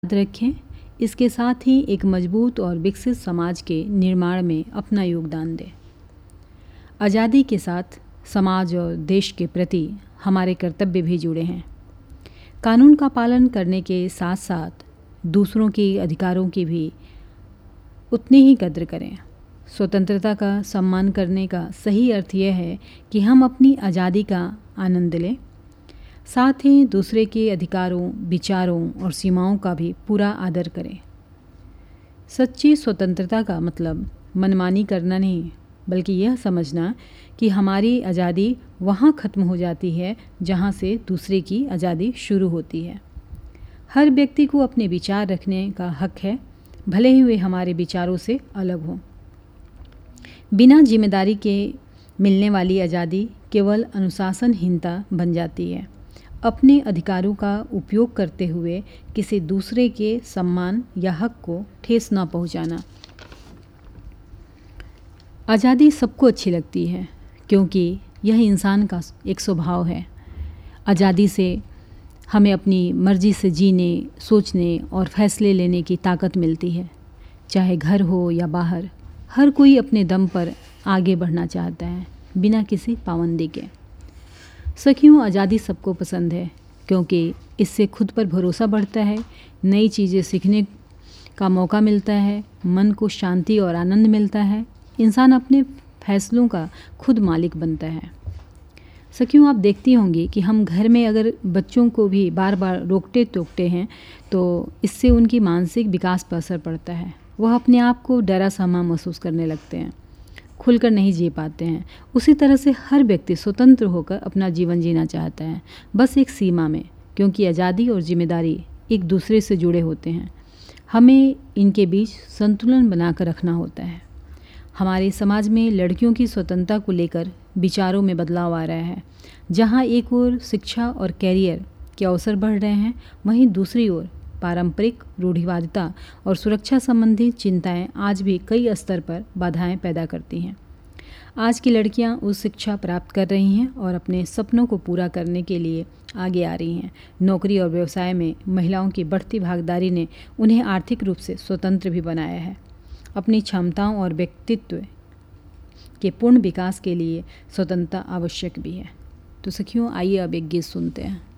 याद रखें, इसके साथ ही एक मजबूत और विकसित समाज के निर्माण में अपना योगदान दें। आज़ादी के साथ समाज और देश के प्रति हमारे कर्तव्य भी जुड़े हैं। कानून का पालन करने के साथ साथ दूसरों के अधिकारों की भी उतनी ही कद्र करें। स्वतंत्रता का सम्मान करने का सही अर्थ यह है कि हम अपनी आज़ादी का आनंद लें, साथ ही दूसरे के अधिकारों, विचारों और सीमाओं का भी पूरा आदर करें। सच्ची स्वतंत्रता का मतलब मनमानी करना नहीं, बल्कि यह समझना कि हमारी आज़ादी वहाँ ख़त्म हो जाती है जहाँ से दूसरे की आज़ादी शुरू होती है। हर व्यक्ति को अपने विचार रखने का हक है, भले ही वे हमारे विचारों से अलग हों। बिना जिम्मेदारी के मिलने वाली आज़ादी केवल अनुशासनहीनता बन जाती है। अपने अधिकारों का उपयोग करते हुए किसी दूसरे के सम्मान या हक को ठेस न पहुंचाना। आज़ादी सबको अच्छी लगती है क्योंकि यह इंसान का एक स्वभाव है। आज़ादी से हमें अपनी मर्जी से जीने, सोचने और फैसले लेने की ताकत मिलती है। चाहे घर हो या बाहर, हर कोई अपने दम पर आगे बढ़ना चाहता है, बिना किसी पाबंदी के। सखियों, आज़ादी सबको पसंद है क्योंकि इससे खुद पर भरोसा बढ़ता है, नई चीज़ें सीखने का मौका मिलता है, मन को शांति और आनंद मिलता है, इंसान अपने फैसलों का खुद मालिक बनता है। सखियों, आप देखती होंगी कि हम घर में अगर बच्चों को भी बार बार रोकते टोकते हैं तो इससे उनकी मानसिक विकास पर असर पड़ता है। वह अपने आप को डरा सहमा महसूस करने लगते हैं, खुलकर नहीं जी पाते हैं। उसी तरह से हर व्यक्ति स्वतंत्र होकर अपना जीवन जीना चाहता है, बस एक सीमा में, क्योंकि आज़ादी और जिम्मेदारी एक दूसरे से जुड़े होते हैं। हमें इनके बीच संतुलन बनाकर रखना होता है। हमारे समाज में लड़कियों की स्वतंत्रता को लेकर विचारों में बदलाव आ रहा है। जहां एक ओर शिक्षा और कैरियर के अवसर बढ़ रहे हैं, वहीं दूसरी ओर पारंपरिक रूढ़िवादिता और सुरक्षा संबंधी चिंताएं आज भी कई स्तर पर बाधाएं पैदा करती हैं। आज की लड़कियां उच्च शिक्षा प्राप्त कर रही हैं और अपने सपनों को पूरा करने के लिए आगे आ रही हैं। नौकरी और व्यवसाय में महिलाओं की बढ़ती भागीदारी ने उन्हें आर्थिक रूप से स्वतंत्र भी बनाया है। अपनी क्षमताओं और व्यक्तित्व के पूर्ण विकास के लिए स्वतंत्रता आवश्यक भी है। तो सखियों, आइए अब एक गीत सुनते हैं।